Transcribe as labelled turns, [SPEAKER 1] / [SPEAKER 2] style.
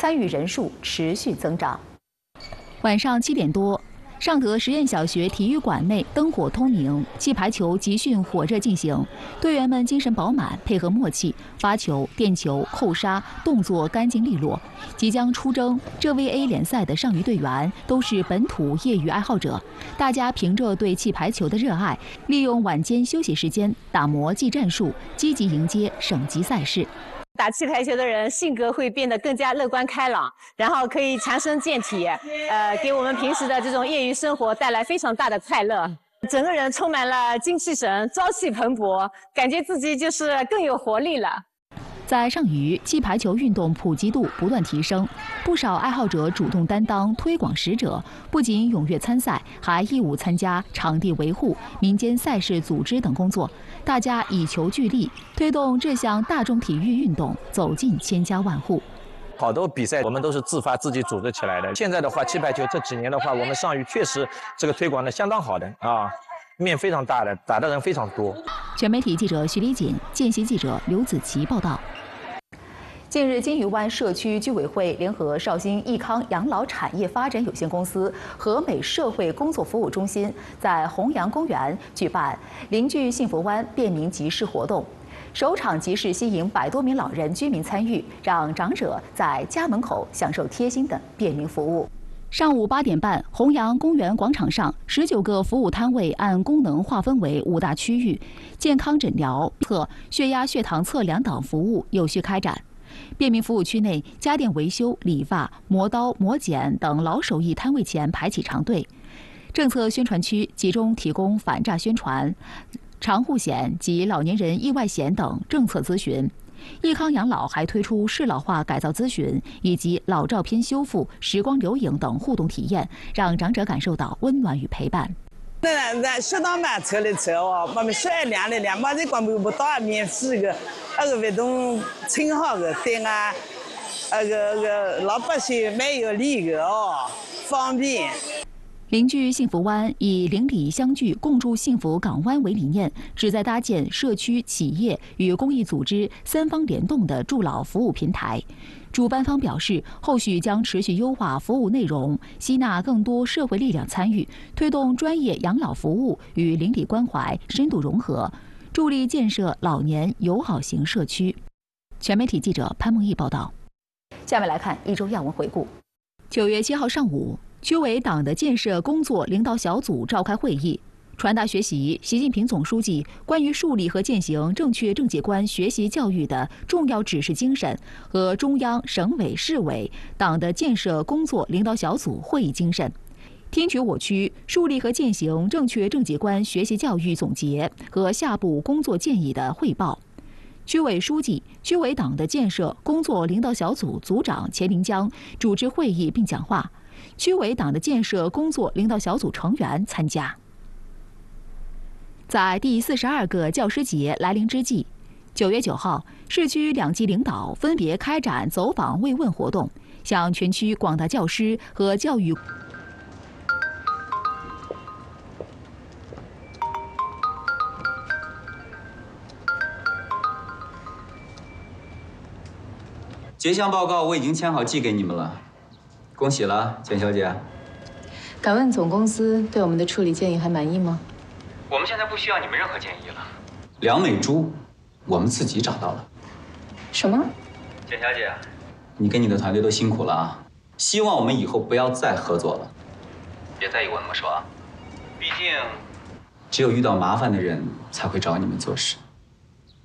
[SPEAKER 1] 参与人数持续增长。
[SPEAKER 2] 晚上7点多。 尚德实验小学体育馆内灯火通明，气排球集训火热进行，队员们精神饱满，配合默契，发球、垫球、扣杀，动作干净利落。即将出征浙 VA 联赛的上虞队员都是本土业余爱好者，大家凭着对气排球的热爱，利用晚间休息时间打磨技战术，积极迎接省级赛事。
[SPEAKER 3] 打气排球的人性格会变得更加乐观开朗，然后可以强身健体，给我们平时的这种业余生活带来非常大的快乐。整个人充满了精气神，朝气蓬勃，感觉自己就是更有活力了。
[SPEAKER 2] 在上虞，气排球运动普及度不断提升，不少爱好者主动担当推广使者，不仅踊跃参赛，还义务参加场地维护、民间赛事组织等工作。大家以球聚力，推动这项大众体育运动走进千家万户。
[SPEAKER 4] 好多比赛我们都是自发自己组织起来的。现在的话，气排球这几年的话，我们上虞确实这个推广的相当好的啊。 面非常大的，打的人非常多。
[SPEAKER 2] 全媒体记者徐丽锦、见习记者刘子琪报道。
[SPEAKER 1] 近日，金鱼湾社区居委会联合绍兴益康养老产业发展有限公司和美社会工作服务中心在弘阳公园举办“邻居幸福湾”便民集市活动。首场集市吸引100多名老人居民参与，让长者在家门口享受贴心的便民服务。
[SPEAKER 2] 上午8点半，弘阳公园广场上，19个服务摊位按功能划分为5大区域，健康诊疗、血压、血糖测量等服务有序开展。便民服务区内，家电维修、理发、磨刀、磨剪等老手艺摊位前排起长队。政策宣传区集中提供反诈宣传、长户险及老年人意外险等政策咨询。 益康养老还推出适老化改造咨询以及老照片修复、时光留影等互动体验，让长者感受到温暖与陪伴。
[SPEAKER 5] 那适当嘛，车的车哦，我们小量的量，嘛这光不到免费的，那个活动挺好的，对啊，那个老百姓蛮有利的哦，方便。
[SPEAKER 2] 邻居幸福湾以邻里相聚、共筑幸福港湾为理念，旨在搭建社区、企业与公益组织3方联动的助老服务平台。主办方表示，后续将持续优化服务内容，吸纳更多社会力量参与，推动专业养老服务与邻里关怀深度融合，助力建设老年友好型社区。全媒体记者潘梦毅报道。
[SPEAKER 1] 下面来看一周要闻回顾。
[SPEAKER 2] 9月7号上午。 区委党的建设工作领导小组召开会议，传达学习习近平总书记关于树立和践行正确政界观学习教育的重要指示精神和中央、省委、市委党的建设工作领导小组会议精神，听取我区树立和践行正确政界观学习教育总结和下步工作建议的汇报。区委书记、区委党的建设工作领导小组组长钱林江主持会议并讲话。 区委党的建设工作领导小组成员参加。在第42个教师节来临之际，9月9号，市区2级领导分别开展走访慰问活动，向全区广大教师和教育。
[SPEAKER 6] 结项报告我已经签好寄给你们了。 恭喜了，简小姐。
[SPEAKER 7] 敢问总公司对我们的处理建议还满意吗？
[SPEAKER 6] 我们现在不需要你们任何建议了。梁美珠，我们自己找到了。
[SPEAKER 7] 什么？
[SPEAKER 6] 简小姐，你跟你的团队都辛苦了啊！希望我们以后不要再合作了。别在意我那么说啊，毕竟只有遇到麻烦的人才会找你们做事。